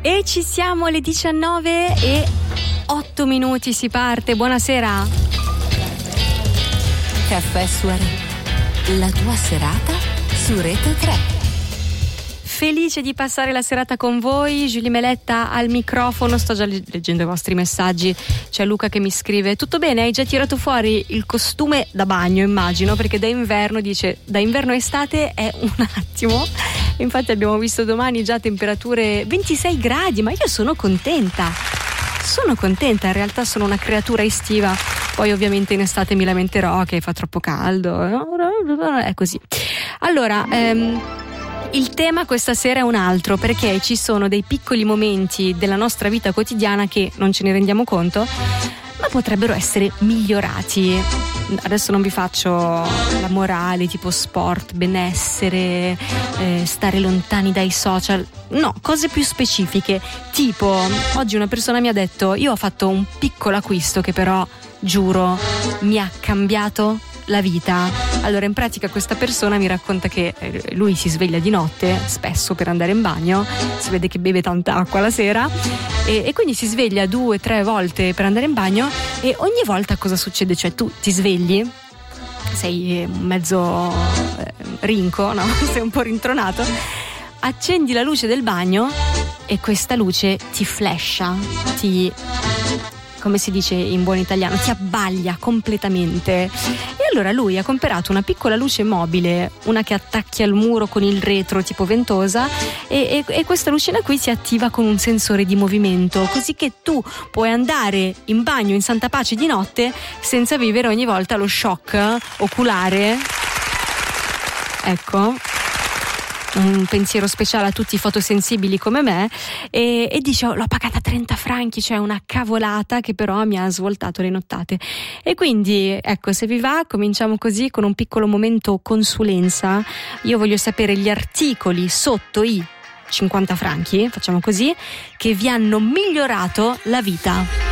E ci siamo alle 19:08, si parte. Buonasera. Caffè Soirée, la tua serata su Rete 3. Felice di passare la serata con voi, Giulia Meletta al microfono. Sto già leggendo i vostri messaggi. C'è Luca che mi scrive: tutto bene, hai già tirato fuori il costume da bagno, immagino, perché da inverno, dice, da inverno a estate è un attimo. Infatti abbiamo visto domani già temperature 26 gradi, ma io sono contenta, in realtà sono una creatura estiva. Poi ovviamente in estate mi lamenterò che fa troppo caldo, è così. Allora, il tema questa sera è un altro, perché ci sono dei piccoli momenti della nostra vita quotidiana che non ce ne rendiamo conto, ma potrebbero essere migliorati. Adesso non vi faccio la morale tipo sport, benessere, stare lontani dai social, no, cose più specifiche, tipo oggi una persona mi ha detto: io ho fatto un piccolo acquisto che però, giuro, mi ha cambiato la vita. Allora, in pratica questa persona mi racconta che lui si sveglia di notte spesso per andare in bagno, si vede che beve tanta acqua la sera e quindi si sveglia 2-3 volte per andare in bagno, e ogni volta cosa succede? Cioè, tu ti svegli, sei mezzo rinco, no? Sei un po' rintronato, accendi la luce del bagno e questa luce ti flasha, come si dice in buon italiano, ti abbaglia completamente. E allora lui ha comprato una piccola luce mobile, una che attacchi al muro con il retro tipo ventosa, e questa lucina qui si attiva con un sensore di movimento, così che tu puoi andare in bagno in santa pace di notte senza vivere ogni volta lo shock oculare. Ecco, un pensiero speciale a tutti i fotosensibili come me, e dice: l'ho pagata 30 franchi, cioè una cavolata che però mi ha svoltato le nottate. E quindi ecco, se vi va, cominciamo così con un piccolo momento consulenza. Io voglio sapere gli articoli sotto i 50 franchi, facciamo così, che vi hanno migliorato la vita.